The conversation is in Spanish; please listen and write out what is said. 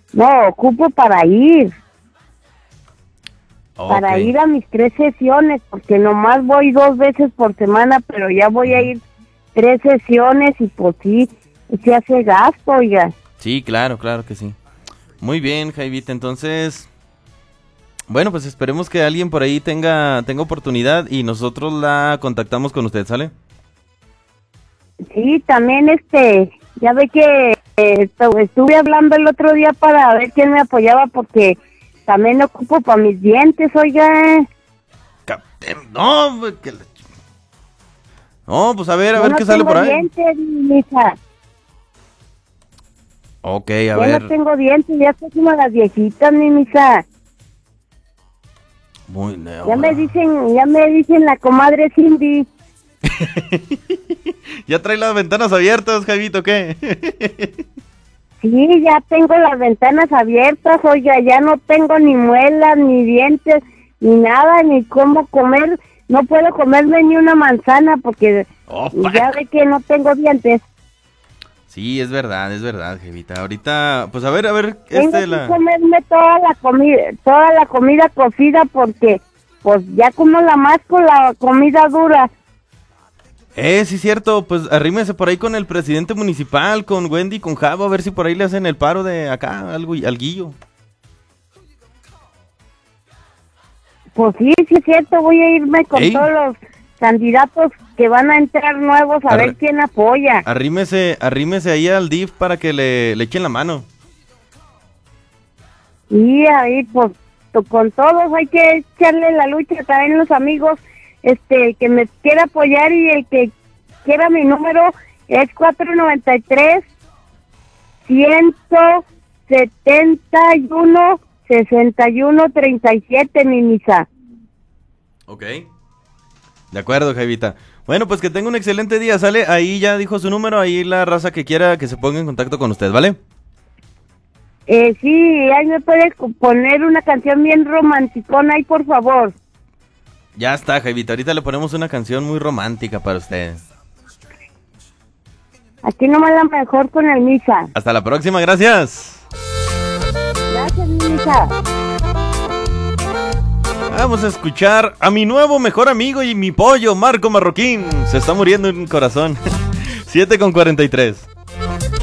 No, ocupo para ir. Para Ok. ir a mis 3 sesiones, porque nomás voy 2 veces por semana, pero ya voy a ir 3 sesiones y pues sí, se hace gasto, oiga. Sí, claro que sí. Muy bien, Jaivita, entonces, bueno, pues esperemos que alguien por ahí tenga oportunidad y nosotros la contactamos con usted, ¿sale? Sí, también ya ve que estuve hablando el otro día para ver quién me apoyaba porque también ocupo para mis dientes, oiga. No, pues, no, pues a ver Yo no qué sale tengo por ahí. dientes, mija. Ok, Yo no tengo dientes, ya estoy como las viejitas, mi misa. Muy Ya me dicen la comadre Cindy. ¿Ya trae las ventanas abiertas, Jaivito, qué? Sí, ya tengo las ventanas abiertas, oiga, ya no tengo ni muelas, ni dientes, ni nada, ni cómo comer. No puedo comerme ni una manzana porque Opa. ya ve que no tengo dientes. Sí, es verdad, Jaivita. Ahorita, pues a ver, Tengo que comerme toda la comida cocida porque pues ya como la más con la comida dura. Sí, cierto, pues arrímese por ahí con el presidente municipal, con Wendy, con Javo, a ver si por ahí le hacen el paro de acá, alguillo. Pues sí, es cierto, voy a irme con Ey. todos los candidatos que van a entrar nuevos a ver quién apoya. Arrímese ahí al DIF para que le echen la mano. Y ahí, pues, con todos hay que echarle la lucha, también los amigos, que me quiera apoyar y el que quiera mi número es 493-171-6137, mi misa. Ok. De acuerdo, Jaivita. Bueno, pues que tenga un excelente día, ¿sale? Ahí ya dijo su número, ahí la raza que quiera que se ponga en contacto con usted, ¿vale? Sí, ahí me puede poner una canción bien romanticona ahí, por favor. Ya está, Jaivita. Ahorita le ponemos una canción muy romántica para usted. Aquí nomás la mejor con el misa. Hasta la próxima, gracias. Gracias, mi misa. Vamos a escuchar a mi nuevo mejor amigo y mi pollo, Marco Marroquín. Se está muriendo en el corazón. 7:43.